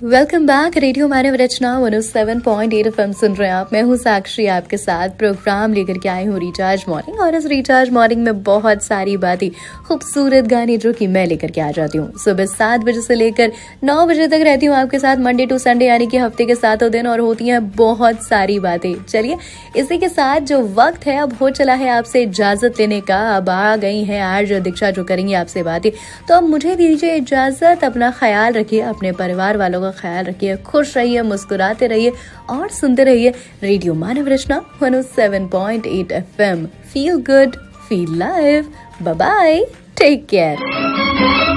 Welcome back. Radio मानव रचना 107.8 FM सुन रहे हैं आप। मैं हूँ साक्षी, आपके साथ प्रोग्राम लेकर के आई हूँ रिचार्ज मॉर्निंग। और इस रिचार्ज मॉर्निंग में बहुत सारी बातें, खूबसूरत गाने जो कि मैं लेकर के आ जाती हूँ। सुबह 7 बजे से लेकर 9 बजे तक रहती हूँ आपके साथ, मंडे टू संडे, यानी कि हफ्ते के 7 दिन, और होती हैं बहुत सारी बातें। चलिए इसी के साथ जो वक्त है अब हो चला है आपसे इजाजत लेने का। अब आ गई है आरजे दीक्षा जो करेंगी आपसे बातें। तो अब मुझे दीजिए इजाजत। अपना ख्याल रखिए, अपने परिवार वालों का ख्याल रखिए, खुश रहिए, मुस्कुराते रहिए और सुनते रहिए रेडियो मानव रचना 107.8 FM। Feel good, feel live. Bye bye, take care.